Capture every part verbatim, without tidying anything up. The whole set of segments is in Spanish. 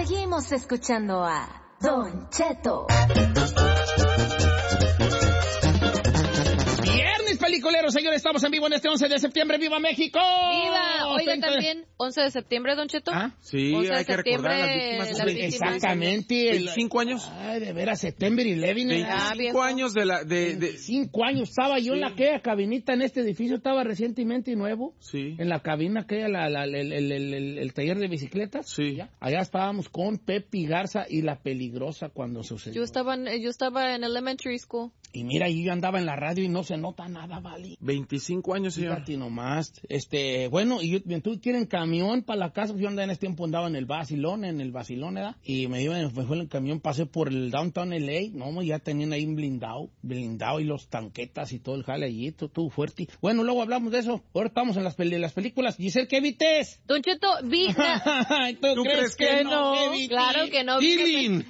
Seguimos escuchando a Don Cheto. Viernes peliculero, señores, estamos en vivo en este once de septiembre. ¡Viva México! ¡Viva! Oiga, también, once de septiembre, Don Cheto. ¿Ah? Sí, once de hay que recordar las septiembre, víctimas. las víctimas. Exactamente. veinticinco años. Ay, de veras, September once. Ah, veinticinco viejo. años de la... De, de, Cinco años estaba yo Sí. en la aquella cabinita en este edificio, estaba recientemente nuevo. Sí. En la cabina aquella, la, la, el, el, el, el, el taller de bicicletas. Sí. ¿Ya? Allá estábamos con Pepe Garza y la Peligrosa cuando sucedió. Yo estaba, en, yo estaba en elementary school. Y mira, yo andaba en la radio y no se nota nada, vale. veinticinco años, señor. Fíjate nomás. Este, bueno, y yo, tú quieren camión para la casa, yo andaba en ese tiempo, andaba en el Basilón, en el Basilón, ¿verdad? Y me iba, me fue en el camión, pasé por el Downtown L A, no, ya tenían ahí un blindado, blindado y los tanquetas y todo el jale allí, todo, todo fuerte. Bueno, luego hablamos de eso. Ahora estamos en las, peli las películas. Giselle, ¿qué vites? Don Cheto, vi... ¿Tú, ¿Tú crees que que no? ¿Qué viste? Claro que no. vi Killing.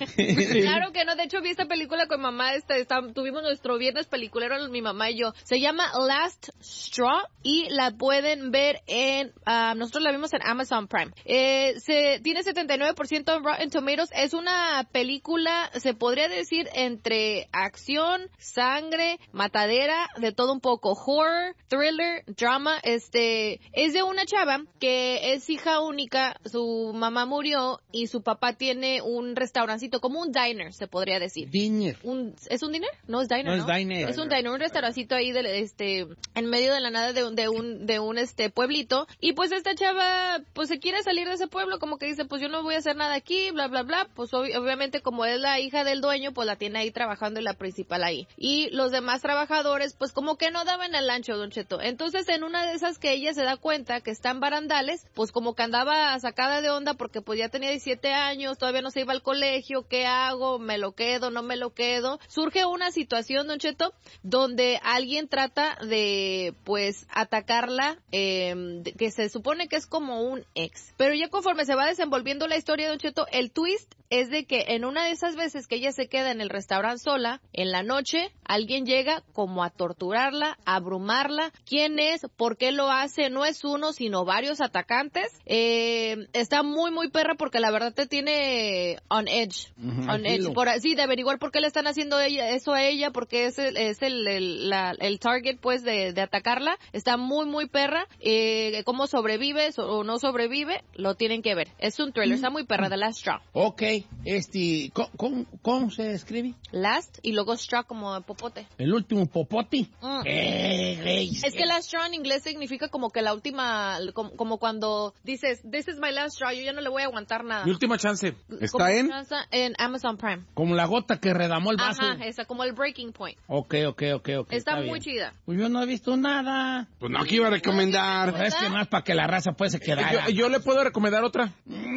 Claro que no, de hecho vi esta película con mamá, este, está, tuvimos nuestro viernes peliculero, mi mamá y yo. Se llama Last Straw y la pueden ver en, uh, nosotros la vimos en Amazon Prime. Eh, se, tiene setenta y nueve por ciento en Rotten Tomatoes, es una película, se podría decir, entre acción, sangre, matadera, de todo un poco, horror, thriller, drama, este, es de una chava que es hija única, su mamá murió y su papá tiene un restaurancito, como un diner, se podría decir. Diner. Un, ¿Es un diner? No, es diner, No, ¿no? es diner. Es un diner, un restaurancito ahí de, este, en medio de la nada de un, de un, de un, este, pueblito. Y pues esta chava, pues se quiere salir de ese pueblo, como que dice, pues yo no voy a hacer nada aquí, bla, bla, bla. Pues ob obviamente como es la hija del dueño, pues la tiene ahí trabajando y la principal ahí. Y los demás trabajadores, pues como que no daban el ancho, Don Cheto. Entonces en una de esas que ella se da cuenta que está en barandales, pues como que andaba sacada de onda porque pues ya tenía diecisiete años, todavía no se iba al colegio, ¿qué hago? ¿Me lo quedo? ¿No me lo quedo? Surge una situación, Don Cheto, donde alguien trata de, pues, atacarla, eh, de, que se supone que es como un ex. Pero ya conforme se va desenvolviendo la historia, Don Cheto, el twist es de que en una de esas veces que ella se queda en el restaurante sola, en la noche, alguien llega como a torturarla, a abrumarla. ¿Quién es? ¿Por qué lo hace? No es uno, sino varios atacantes. Eh, está muy, muy perra porque la verdad te tiene on edge. Uh-huh, on edge. Por así, de averiguar por qué le están haciendo ella, eso a ella, porque es el, es el, el, la, el target, pues, de, de atacarla. Está muy, muy perra. Eh, cómo sobrevive so, o no sobrevive, lo tienen que ver. Es un thriller, está muy perra, The Last Straw. Ok, este, ¿cómo, cómo, cómo se escribe? Last y luego straw como popote. El último popote. Mm. Eh, eh, Es que last straw en inglés significa como que la última, como, como cuando dices, this is my last straw, yo ya no le voy a aguantar nada. Mi última chance. Como ¿Está en? En Amazon Prime. Como la gota que redamó el vaso. Ajá, esa, como el breaking point. Ok, ok, ok, ok. Está, muy bien. chida. Pues yo no he visto nada. Pues no, aquí iba a recomendar. Pues es que más para que la raza pues se quedara. Yo, yo le puedo recomendar otra.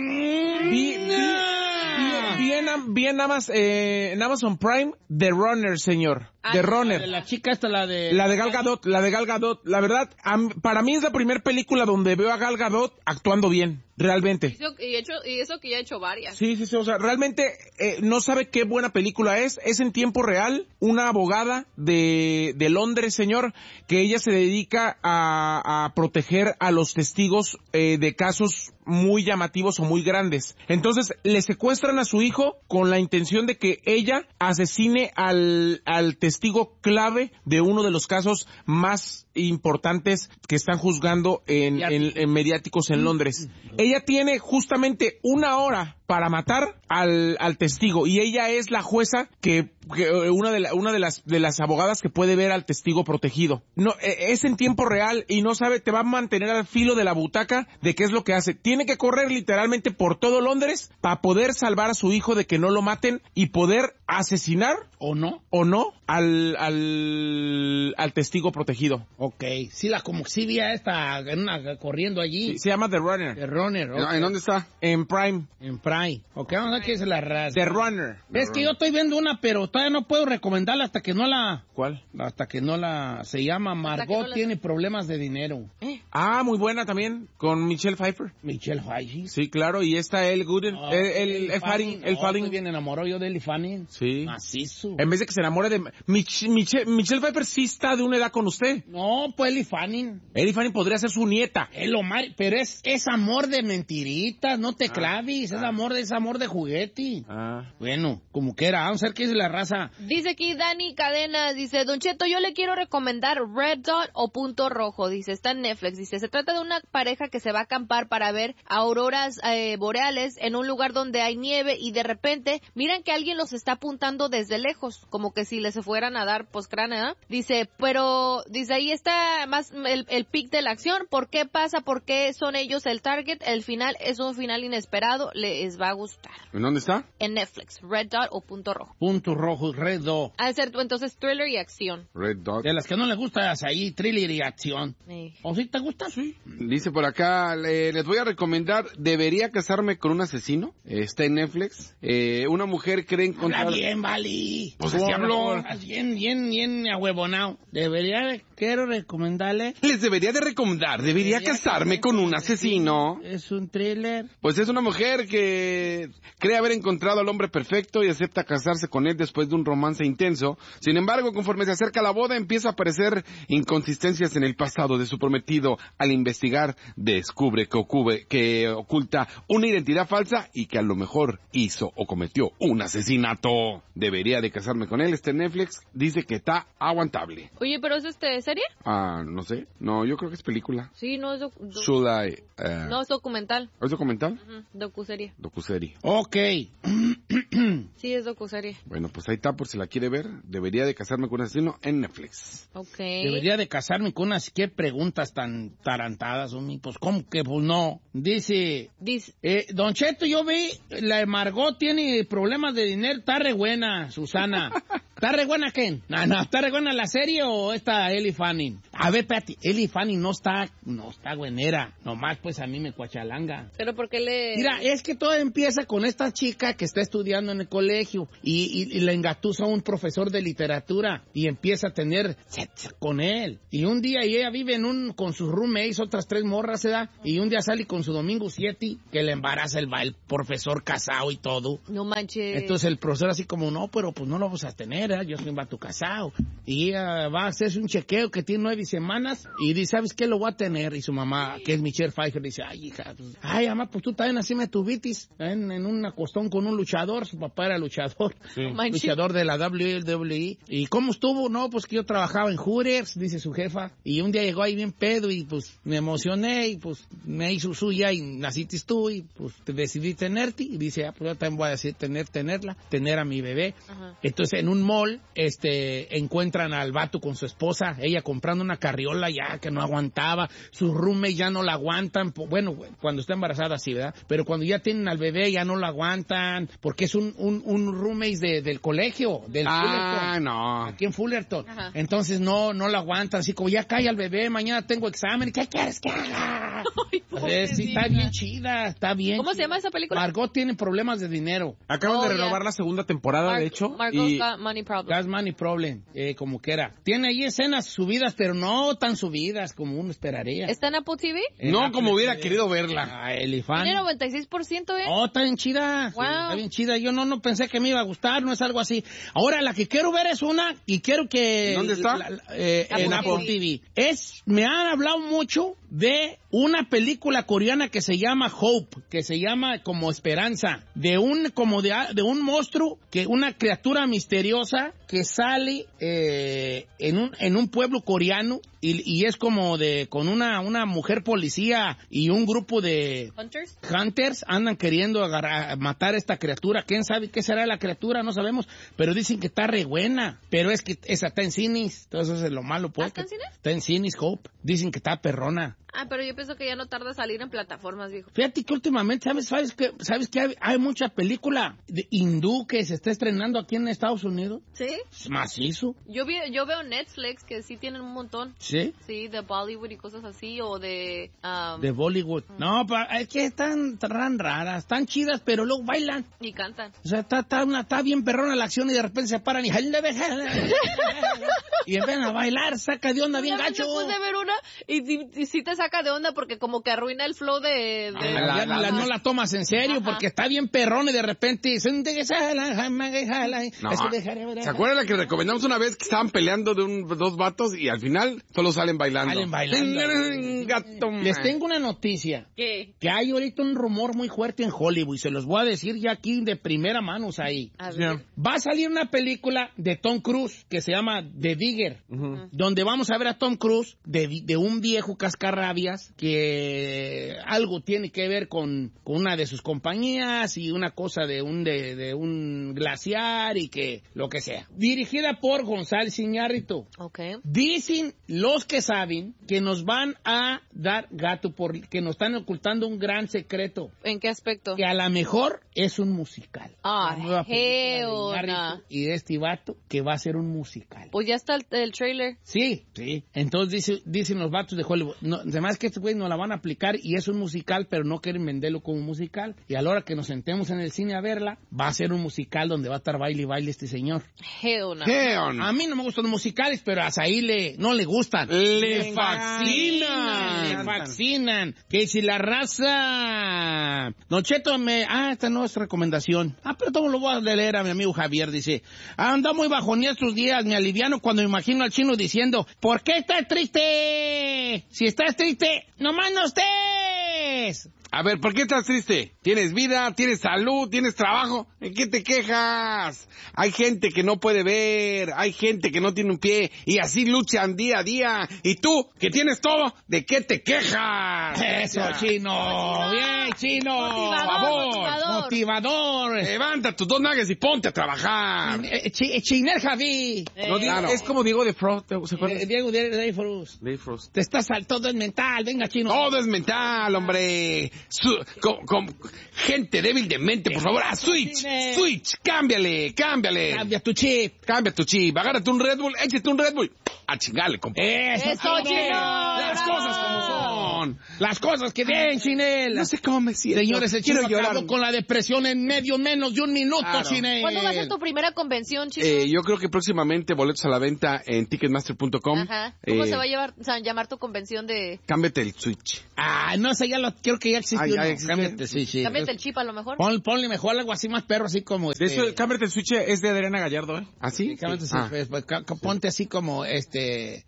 Mm, Vi, vi, vi, vi en, vi en, Amazon, eh, en Amazon Prime The Runner, señor. Ah, The no, Runner. de la chica esta, la de... La de Gal Gadot, la de Gal Gadot. La verdad, a, para mí es la primera película donde veo a Gal Gadot actuando bien, realmente. Y eso, y hecho, y eso que ya he hecho varias. Sí, sí, sí, o sea, realmente eh, no sabe qué buena película es. Es en tiempo real, una abogada de, de Londres, señor, que ella se dedica a, a proteger a los testigos eh, de casos muy llamativos o muy grandes. Entonces, le secuestran a su hijo con la intención de que ella asesine al, al testigo clave de uno de los casos más importantes que están juzgando en, en, en mediáticos en Londres. Ella tiene justamente una hora para matar al, al testigo y ella es la jueza que, que una de la, una de las de las abogadas que puede ver al testigo protegido. No, es en tiempo real y no sabe, te va a mantener al filo de la butaca de qué es lo que hace. Tiene que correr literalmente por todo Londres para poder salvar a su hijo de que no lo maten y poder asesinar ¿O no? o no al al al testigo protegido. Ok, sí, la como sí vi a esta una, corriendo allí. Sí, se llama The Runner. The Runner, okay. ¿En dónde está? En Prime. En Prime. Ok, vamos a ver qué es la raza. The Runner. Es que yo estoy viendo una, pero todavía no puedo recomendarla hasta que no la... ¿Cuál? Hasta que no la... Se llama Margot no la... tiene problemas de dinero. ¿Eh? Ah, muy buena también, con Michelle Pfeiffer. Michelle Pfeiffer. Sí, claro, y está el Gooden, Oh, el, el, el Fanning, el Fanning. Estoy bien enamorado yo de Ellie Fanning. Sí. Macizo. En vez de que se enamore de... Mich, Mich, Michelle Pfeiffer sí está de una edad con usted. No, pues Ellie Fanning. Ellie Fanning podría ser su nieta. Es lo mar... Pero es, es amor de mentiritas, no te ah, claves, ah. es amor amor de ese amor de juguete. Ah. Bueno, como que era, vamos a ver qué dice la raza. Dice aquí Dani Cadenas, dice, Don Cheto, yo le quiero recomendar Red Dot o Punto Rojo, dice, está en Netflix, dice, se trata de una pareja que se va a acampar para ver auroras eh, boreales en un lugar donde hay nieve y de repente miran que alguien los está apuntando desde lejos, como que si les fueran a dar poscránea, ¿eh? Dice, pero, dice, ahí está más el, el pic de la acción, ¿por qué pasa? ¿Por qué son ellos el target? El final es un final inesperado, les va a gustar. ¿En dónde está? En Netflix, Red Dot o Punto Rojo. Punto Rojo, Red Dot. Al ser entonces thriller y acción. Red Dot. De las que no les gusta es ahí, thriller y acción. Sí. ¿O sí te gusta? Sí. Dice por acá, le- les voy a recomendar ¿Debería casarme con un asesino? Está en Netflix. Eh, una mujer cree encontrar... Habla bien, Vali. Pues así habló. Hablas Bien, bien, bien ahuevonado. Debería, quiero recomendarle. Les debería de recomendar, ¿debería casarme con un asesino? Es un thriller. Pues es una mujer que cree haber encontrado al hombre perfecto y acepta casarse con él después de un romance intenso. Sin embargo, conforme se acerca la boda, empieza a aparecer inconsistencias en el pasado de su prometido. Al investigar, descubre que, ocube, que oculta una identidad falsa y que a lo mejor hizo o cometió un asesinato. Debería de casarme con él. Este Netflix dice que está aguantable. Oye, ¿pero es este serie? Ah, no sé. No, yo creo que es película. Sí, no es doc- doc- Should I, eh, no es documental. ¿Es documental? Ujú, docuserie. Docuserie. Ok. Sí, es docuserie. Bueno, pues ahí está por si la quiere ver. Debería de casarme con un asesino en Netflix. Ok. Debería de casarme con unas... ¿Qué preguntas tan tarantadas, homie? Pues, ¿cómo que? Pues, no. Dice... Dice, Eh, Don Cheto, yo vi, la Margot tiene problemas de dinero, está re buena, Susana. ¿Está re buena quién? No, no, ¿está re buena la serie o esta Ellie Fanning? A ver, espérate, Ellie Fanning no está, no está buenera, nomás pues a mí me cuachalanga. pero ¿por qué le...? Mira, es que todo empieza con esta chica que está estudiando en el colegio y, y, y le engatusa a un profesor de literatura y empieza a tener sexo con él. Y un día ella vive en un con sus roommates, otras tres morras, se da, y un día sale con su Domingo siete que le embaraza el, el profesor casado y todo. No manches. Entonces el profesor así como, no, pero pues no lo vas a tener, ¿eh? Yo soy un vato casado. Y ella va a hacerse un chequeo que tiene nueve semanas y dice, ¿sabes qué? Lo voy a tener. Y su mamá, que es Michelle Pfeiffer, dice, ay, hija, pues, ay, mamá, pues tú también así me tuvitis en, en un acostón con un luchador. Su papá era luchador, Sí. Manche. luchador de la W W E. ¿Y cómo estuvo? No, pues que yo trabajaba en Hooters, dice su jefa. Y un día llegó ahí bien pedo y pues me emocioné y pues me hizo suya y naciste tú y pues te decidí tenerte. Y dice, ah, pues yo también voy a decir tener, tenerla, tener a mi bebé. Ajá. Entonces en un mall, este, encuentran al vato con su esposa, ella comprando una carriola ya que no aguantaba, sus roommates ya no la aguantan, po- bueno, cuando está embarazada sí, ¿verdad? Pero cuando ya tienen al bebé ya no la aguantan, porque es un, un, un roommate de, del colegio, del Ah, Fullerton. no. Aquí en Fullerton. Ajá. Entonces no, no la aguantan, así como ya calla el bebé, mañana tengo examen, ¿qué quieres que haga? Ay, Eh, sí, está pobrecita. bien chida, está bien. ¿Cómo se chida. llama esa película? Margot tiene problemas de dinero. Acaban Oh, de ya. renovar la segunda temporada, Mar- de hecho. Margot's y Got Money Problem. Gas Money Problem, eh, como quiera. Tiene ahí escenas subidas, pero no tan subidas como uno esperaría. ¿Está en Apple T V? En no Apple como hubiera T V. querido verla. Ah, Elifan. Tiene noventa y seis por ciento, ¿eh? Oh, está bien chida. Wow. Está bien chida. Yo no, no pensé que me iba a gustar, no es algo así. Ahora, la que quiero ver es una, y quiero que... ¿Dónde está? la- la- eh, Apple en T V. Apple T V. Es, me han hablado mucho de una película coreana que se llama Hope, que se llama como Esperanza, de un, como de, de un monstruo, que una criatura misteriosa que sale eh, en un, en un pueblo coreano y, y es como de, con una, una mujer policía y un grupo de Hunters. Hunters andan queriendo agarrar, matar a esta criatura. ¿Quién sabe qué será la criatura? No sabemos. Pero dicen que está re buena. Pero es que esa está en cines. Entonces eso es lo malo, pues. ¿Ah, está en que cines? Está en cines, Hope. Dicen que está perrona. Ah, pero yo pienso que ya no tarda en salir en plataformas, viejo. Fíjate que últimamente, ¿sabes, sabes que, sabes que hay, hay mucha película de hindú que se está estrenando aquí en Estados Unidos? ¿Sí? Es macizo. Yo, vi, yo veo Netflix que sí tienen un montón. ¿Sí? Sí, de Bollywood y cosas así, o de... um, De Bollywood. No, pa- es que están tan raras, están chidas, pero luego bailan. y cantan. O sea, está, está, una, está bien perrona la acción y de repente se paran y... y empiezan a bailar, saca de onda bien Una vez gacho. me puse a ver una y, sí- y sí te saca de onda porque como que arruina el flow de... de- Ah, ya la- la- no la tomas en serio Ajá. porque está bien perrón y de repente... No, ¿se acuerdan la que recomendamos una vez que estaban peleando de un, dos vatos y al final solo solo salen bailando. Salen bailando. Gato, Les tengo una noticia. ¿Qué? Que hay ahorita un rumor muy fuerte en Hollywood. Y se los voy a decir ya aquí de primera mano ahí. A ver. Va a salir una película de Tom Cruise que se llama The Digger. Uh-huh. Donde vamos a ver a Tom Cruise de, de un viejo cascarrabias que algo tiene que ver con, con una de sus compañías y una cosa de un, de, de un glaciar y que lo que sea. Dirigida por González Iñárritu. Ok. Dicen los que saben que nos van a dar gato por que nos están ocultando un gran secreto. ¿En qué aspecto? Que a lo mejor es un musical. Ah, La nueva película de hell Iñárritu no. y de este vato que va a ser un musical. Pues ya está el, el trailer. Sí, sí. Entonces dice, dicen los vatos de Hollywood, no, además que estos güeyes nos la van a aplicar y es un musical, pero no quieren venderlo como musical. Y a la hora que nos sentemos en el cine a verla, va a ser un musical donde va a estar baile y baile este señor. Hell no. ¿Qué onda? A mí no me gustan los musicales, pero a Saí le, no le gustan. Le fascinan. Le fascinan. Que si la raza... Don Cheto me... Ah, esta no es recomendación. Ah, pero todo lo voy a leer a mi amigo Javier. Dice, anda muy bajonía estos días, me aliviano cuando me imagino al chino diciendo, ¿por qué estás triste? Si estás triste, nomás no estés. A ver, ¿por qué estás triste? ¿Tienes vida? ¿Tienes salud? ¿Tienes trabajo? ¿En qué te quejas? Hay gente que no puede ver, hay gente que no tiene un pie, y así luchan día a día. Y tú, que tienes todo, ¿de qué te quejas? Eso, Ya. chino. Bien, chino. Motivador, Por favor. motivador. Motivador. Levanta tus dos nalgas y ponte a trabajar. Eh, chi- Chiner Javi. Eh, No, Diego- claro. Es como Diego de Frost, ¿se acuerdan? Eh, Diego de Dreyfus. Dave Frost. Te estás al todo es mental. Venga, chino. Todo es mental, hombre. Su- con, con gente débil de mente, por favor. Ah, switch, Cine. switch, cámbiale, cámbiale. Cambia tu chip. Cambia tu chip, agárrate un Red Bull, échate un Red Bull. A chingarle, compadre. Eso, Eso, chino. Las bravo. cosas como son. Las cosas que bien, Chinel. No sé cómo me siento. Señores, el chino Quiero acabó llorar. con la depresión en medio menos de un minuto, Claro. Chinel. ¿Cuándo va a ser tu primera convención, chino? Eh, yo creo que próximamente boletos a la venta en ticketmaster punto com. Ajá. ¿Cómo Eh, se va a, llevar, o sea, llamar tu convención de... Cámbiate el switch. Ah, no sé, ya lo quiero que ya existe Ah, ya uno. existe. Cámbiate, sí, sí. Cámbiate el chip a lo mejor? Pon- ponle mejor algo así más perro, así como... De Este, eso, el Cámbiate el Switch es de Adriana Gallardo, ¿eh? ¿Así? Sí, cámbiate, sí, Ah. pues, pues, ca- ca- ponte así como, este,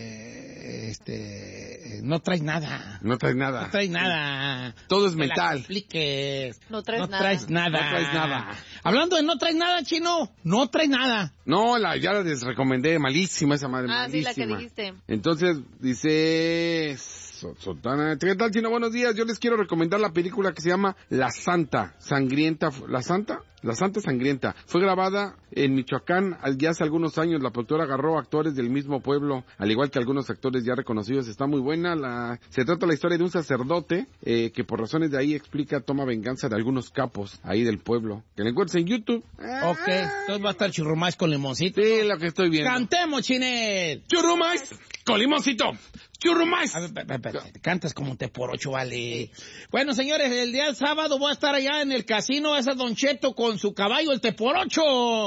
eh, este, eh, no traes nada. No traes nada. No traes nada. Todo es Que la mental. No compliques. traes no nada. Traes nada. No traes nada. Hablando de no traes nada, chino, no traes nada. No, la, ya la les recomendé, malísima esa madre, Ah, sí, la que malísima. dijiste. Entonces, dice... So- Sotana, ¿qué tal, Chino? Buenos días, yo les quiero recomendar la película que se llama La Santa, Sangrienta, ¿La Santa? La Santa Sangrienta. Fue grabada en Michoacán al- ya hace algunos años. La productora agarró actores del mismo pueblo, al igual que algunos actores ya reconocidos. Está muy buena. La... Se trata la historia de un sacerdote eh, que por razones de ahí explica, toma venganza de algunos capos ahí del pueblo. Que la encuentres en YouTube. Ok, entonces va a estar churrumais con limoncito. Sí, lo que estoy viendo. Cantemos, Chinel. ¡Churrumais! ¡Con limoncito! ¡Churrumais! A ver, pe- pe- pe- cantas como te por ocho, vale. Bueno, señores, el día del sábado voy a estar allá en el casino, ese Don Cheto con su caballo, el te por ocho.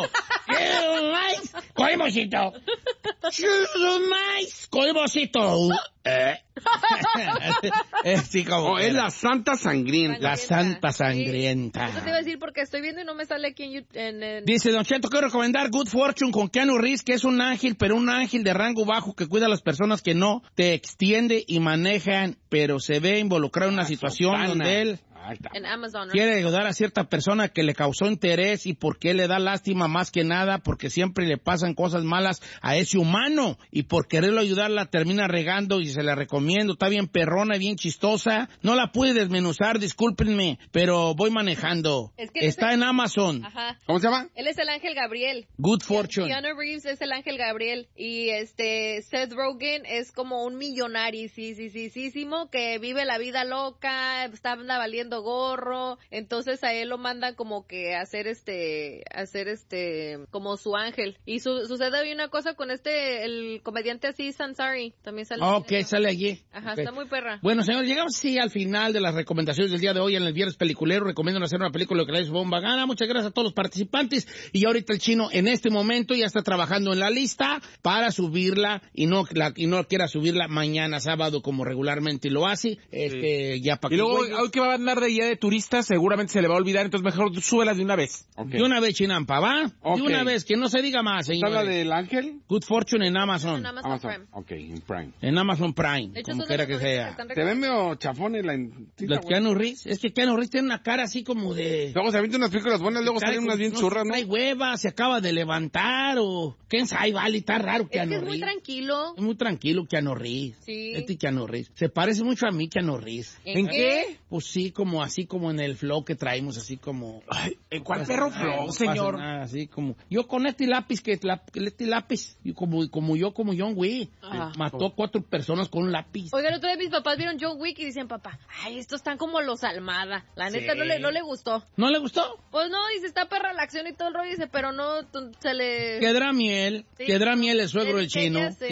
¡Colimosito! ¡Churrumais! ¡Colimosito! ¿Eh? Eh, sí, como Oh, es era. la Santa Sangrienta. La Santa Sí. Sangrienta. Eso te iba a decir porque estoy viendo y no me sale aquí en YouTube. En, en- Dice Don Cheto, quiero recomendar Good Fortune con Keanu Reeves, que es un ángel, pero un ángel de rango bajo que cuida a las personas que no te extiende y manejan, pero se ve involucrado en una situación Sotana. donde él Ahí está. en Amazon, ¿no? quiere ayudar a cierta persona que le causó interés y porque le da lástima más que nada, porque siempre le pasan cosas malas a ese humano y por quererlo ayudar la termina regando y se la recomiendo. Está bien perrona, bien chistosa. No la pude desmenuzar, discúlpenme, pero voy manejando. Es que Está ese- en Amazon. Ajá. ¿Cómo se llama? Él es el ángel Gabriel. Good Fortune. Keanu Reeves es el ángel Gabriel y este Seth Rogen es como un millonario, sí, sí, sí, sí, sí, que vive la vida loca, está anda valiendo gorro, entonces a él lo mandan como que a hacer este, a hacer este, como su ángel. Y su, sucede hoy una cosa con este, el comediante así, Sansari, también sale. Ok, sale allí. Ajá, Ok. está muy perra. Bueno, señores, llegamos sí al final de las recomendaciones del día de hoy en el Viernes Peliculero. Recomiendo hacer una película que les bomba gana. Muchas gracias a todos los participantes. Y ahorita el chino en este momento ya está trabajando en la lista para subirla y no la, y no quiera subirla mañana sábado como regularmente lo hace. Este, ya para Y que luego, güey- hoy que va a andar tarde ya de turista, seguramente se le va a olvidar, entonces mejor súbela de una vez. Okay. De una vez, Chinampa, ¿va? Ok. De una vez, que no se diga más, ¿Está señor. la del ángel? Good Fortune en Amazon. En Amazon, Amazon. Prime. Ok, en Prime. En Amazon Prime, De hecho, como son quiera de que los únicos sea. están Te ven medio chafón en la... sí, ¿Los está bueno. Keanu Reeves? Es que Keanu Reeves tiene una cara así como de... Luego se avientan unas películas buenas, luego Trae salen unas como- bien no sé, churras, ¿no? Trae hueva, se acaba de levantar o... ¿Quién sabe? Vale, está raro Es Keanu que es muy Reeves. tranquilo. Es muy tranquilo Keanu Reeves. Sí. Este Keanu Reeves. Se parece mucho a mí Keanu Reeves. ¿En qué? Pues sí, como así como en el flow que traemos, así como... Ay, ¿en cuál No perro pasa nada, flow, no pasa señor? nada, así como... Yo con este lápiz, que la- este lápiz, y como, como yo, como John Wick, Ah. mató a cuatro personas con un lápiz. Oiga, el otro día mis papás vieron John Wick y dicen, papá, ay, estos están como los Almada. La neta Sí. no, le, no le gustó. ¿No le gustó? Pues no, dice, está perra la acción y todo el rollo, dice, pero no, t- se le... Quedará miel, Sí. quedará miel el suegro Le del dije, chino, ya sé.